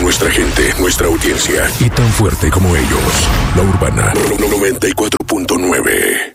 nuestra gente, nuestra audiencia. Y tan fuerte como ellos. La Urbana 94.9.